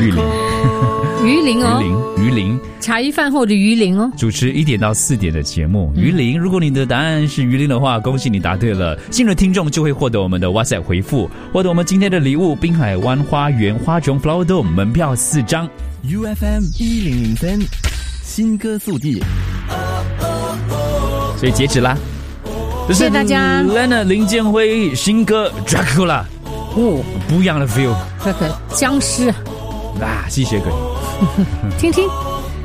玉林， 鱼鳞哦， 鱼鳞， 茶余饭后的鱼鳞哦。 主持1点到4点的节目。鱼鳞，如果你的答案是鱼鳞的话，恭喜你答对了。幸运的听众就会获得我们的 WhatsApp 回复，获得我们今天的礼物——滨海湾花园花种 Flower Dome 门票4张。 UFM 1003，新歌速递。 所以截止啦。 谢谢大家。 Lena 林建辉新歌 Dracula， 不一样的 feel， 这个僵尸啊，吸血鬼。 听听。